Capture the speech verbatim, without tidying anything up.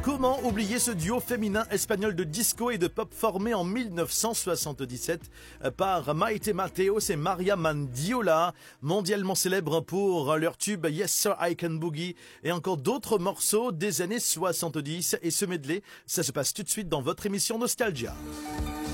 Comment oublier ce duo féminin espagnol de disco et de pop formé en mille neuf cent soixante-dix-sept par Maite Mateos et Maria Mandiola, mondialement célèbres pour leur tube Yes Sir I Can Boogie et encore d'autres morceaux des années soixante-dix. Et ce medley, ça se passe tout de suite dans votre émission Nostalgia.